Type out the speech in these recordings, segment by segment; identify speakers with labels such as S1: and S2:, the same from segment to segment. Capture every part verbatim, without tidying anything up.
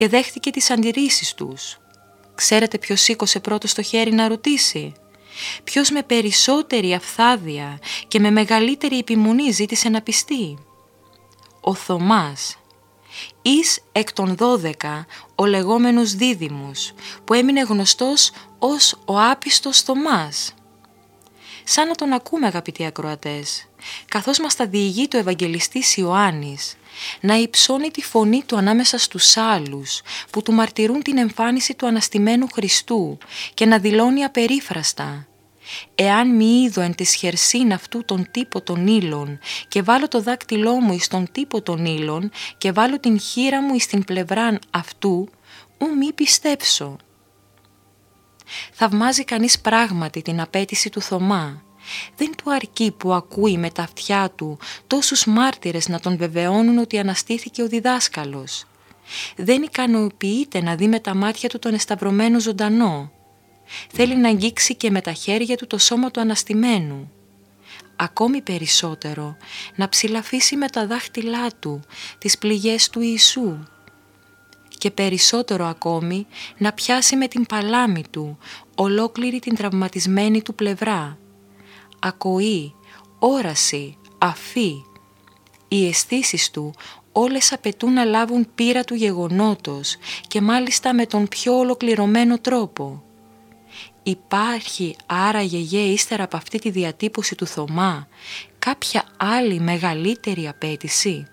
S1: και δέχτηκε τις αντιρρήσεις τους. Ξέρετε ποιος σήκωσε πρώτος το χέρι να ρωτήσει? Ποιος με περισσότερη αυθάδεια και με μεγαλύτερη επιμονή ζήτησε να πιστεί? Ο Θωμάς. Εις εκ των δώδεκα ο λεγόμενος Δίδυμος, που έμεινε γνωστός ως ο άπιστος Θωμάς. Σαν να τον ακούμε, αγαπητοί ακροατές, καθώς μας τα διηγεί το Ευαγγελιστής Ιωάννης, να υψώνει τη φωνή του ανάμεσα στους άλλους που του μαρτυρούν την εμφάνιση του αναστημένου Χριστού και να δηλώνει απερίφραστα: «Εάν μη είδω εν της χερσήν αυτού τον τύπο των ύλων και βάλω το δάκτυλό μου εις τον τύπο των ύλων και βάλω την χείρα μου εις την πλευράν αυτού, ου μη πιστέψω». Θαυμάζει κανείς πράγματι την απέτηση του Θωμά. Δεν του αρκεί που ακούει με τα αυτιά του τόσους μάρτυρες να τον βεβαιώνουν ότι αναστήθηκε ο διδάσκαλος. Δεν ικανοποιείται να δει με τα μάτια του τον εσταυρωμένο ζωντανό. Θέλει να αγγίξει και με τα χέρια του το σώμα του αναστημένου. Ακόμη περισσότερο, να ψηλαφίσει με τα δάχτυλά του τις πληγές του Ιησού. Και περισσότερο ακόμη, να πιάσει με την παλάμη του ολόκληρη την τραυματισμένη του πλευρά. Ακοή, όραση, αφή. Οι αισθήσεις του όλες απαιτούν να λάβουν πείρα του γεγονότος και μάλιστα με τον πιο ολοκληρωμένο τρόπο. Υπάρχει άραγε γε ύστερα από αυτή τη διατύπωση του Θωμά κάποια άλλη μεγαλύτερη απέτηση?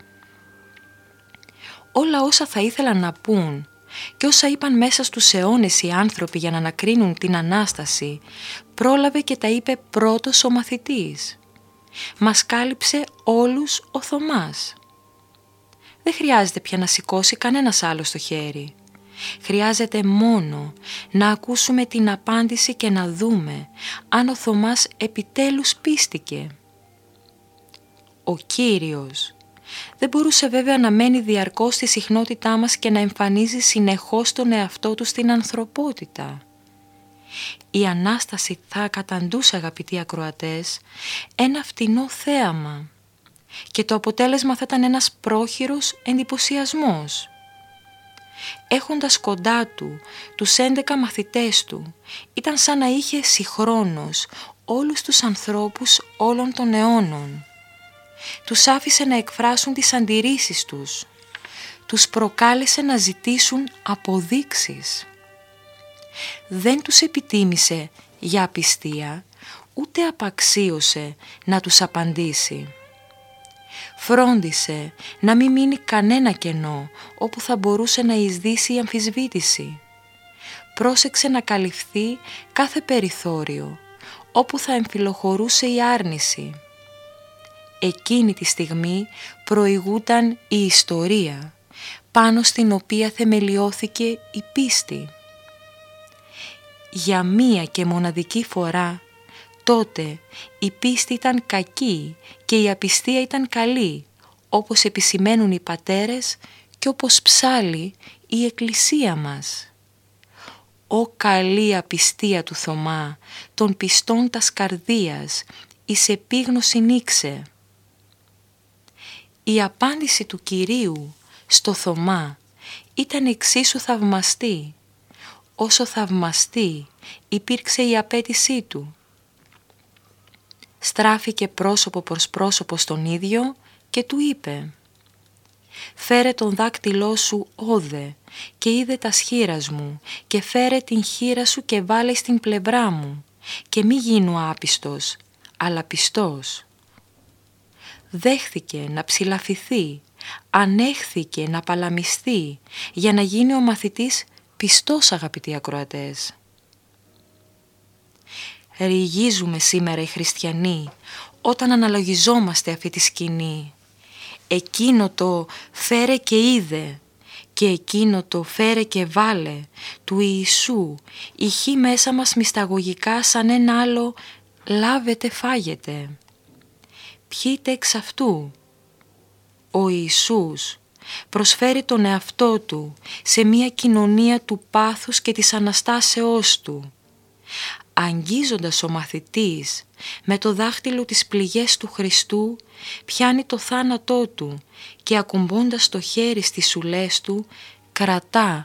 S1: Όλα όσα θα ήθελαν να πούν και όσα είπαν μέσα στους αιώνες οι άνθρωποι για να ανακρίνουν την Ανάσταση, πρόλαβε και τα είπε πρώτος ο μαθητής. Μας κάλυψε όλους ο Θωμάς. Δεν χρειάζεται πια να σηκώσει κανένας άλλος το χέρι. Χρειάζεται μόνο να ακούσουμε την απάντηση και να δούμε αν ο Θωμάς επιτέλους πίστηκε. Ο Κύριος δεν μπορούσε βέβαια να μένει διαρκώς στη συχνότητά μας και να εμφανίζει συνεχώς τον εαυτό του στην ανθρωπότητα. Η Ανάσταση θα καταντούσε, αγαπητοί ακροατές, ένα φτηνό θέαμα και το αποτέλεσμα θα ήταν ένας πρόχειρος εντυπωσιασμός. Έχοντας κοντά του τους έντεκα μαθητές του, ήταν σαν να είχε συγχρόνως όλους τους ανθρώπους όλων των αιώνων. Τους άφησε να εκφράσουν τις αντιρρήσεις τους. Τους προκάλεσε να ζητήσουν αποδείξεις. Δεν τους επιτίμησε για απιστία, ούτε απαξίωσε να τους απαντήσει. Φρόντισε να μην μείνει κανένα κενό όπου θα μπορούσε να εισδύσει η αμφισβήτηση. Πρόσεξε να καλυφθεί κάθε περιθώριο όπου θα εμφυλοχωρούσε η άρνηση. Εκείνη τη στιγμή προηγούταν η ιστορία, πάνω στην οποία θεμελιώθηκε η πίστη. Για μία και μοναδική φορά, τότε η πίστη ήταν κακή και η απιστία ήταν καλή, όπως επισημαίνουν οι πατέρες και όπως ψάλλει η Εκκλησία μας. «Ω καλή απιστία του Θωμά, των πιστών τας καρδίας, εις επίγνωση νίξε». Η απάντηση του Κυρίου στο Θωμά ήταν εξίσου θαυμαστή, όσο θαυμαστή υπήρξε η απέτησή του. Στράφηκε πρόσωπο προς πρόσωπο στον ίδιο και του είπε: «Φέρε τον δάκτυλό σου όδε και είδε τα σχήρας μου και φέρε την χείρα σου και βάλε στην πλευρά μου και μη γίνου άπιστος, αλλά πιστός». Δέχθηκε να ψηλαφηθεί, ανέχθηκε να παλαμιστεί για να γίνει ο μαθητής πιστός, αγαπητοί ακροατές. Ρηγίζουμε σήμερα οι χριστιανοί όταν αναλογιζόμαστε αυτή τη σκηνή. Εκείνο το «φέρε και είδε» και εκείνο το «φέρε και βάλε» του Ιησού ηχεί μέσα μας μυσταγωγικά σαν ένα άλλο «λάβετε φάγετε». Πιείτε εξ αυτού. Ο Ιησούς προσφέρει τον εαυτό του σε μια κοινωνία του πάθους και της Αναστάσεώς του. Αγγίζοντας ο μαθητής με το δάχτυλο τις πληγές του Χριστού, πιάνει το θάνατό του και ακουμπώντας το χέρι στις σουλές του, κρατά